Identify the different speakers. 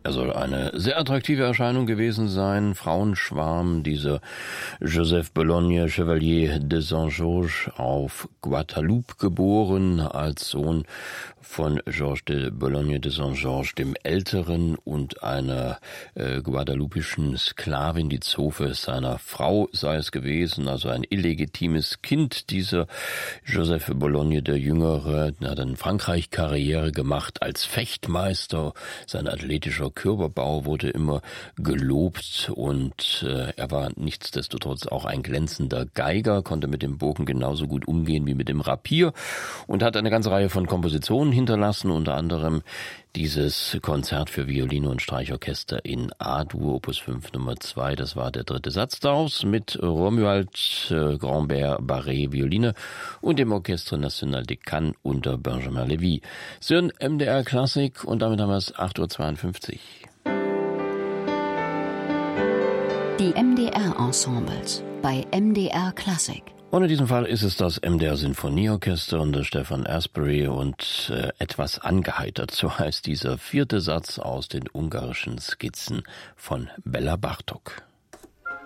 Speaker 1: Er soll eine sehr attraktive Erscheinung gewesen sein, Frauenschwarm, dieser Joseph Bologne, Chevalier de Saint-Georges, auf Guadeloupe geboren, als Sohn von Georges de Bologne de Saint-Georges dem Älteren und einer guadeloupischen Sklavin, die Zofe seiner Frau sei es gewesen, also ein illegitimes Kind. Dieser Joseph Bologne der Jüngere hat in Frankreich Karriere gemacht als Fechtmeister. Sein athletischer Körperbau wurde immer gelobt und er war nichtsdestotrotz auch ein glänzender Geiger, konnte mit dem Bogen genauso gut umgehen wie mit dem Rapier und hat eine ganze Reihe von Kompositionen hinterlassen, unter anderem dieses Konzert für Violine und Streichorchester in A-Dur, Opus 5 Nummer 2, das war der dritte Satz daraus, mit Romuald Grandbert Barré Violine und dem Orchestre National de Cannes unter Benjamin Levy. Sön MDR Klassik und damit haben wir es 8:52 Uhr.
Speaker 2: Die MDR-Ensembles bei MDR Klassik.
Speaker 1: Und in diesem Fall ist es das MDR Sinfonieorchester unter Stefan Asbury und etwas angeheitert, so heißt dieser vierte Satz aus den ungarischen Skizzen von Bela Bartók.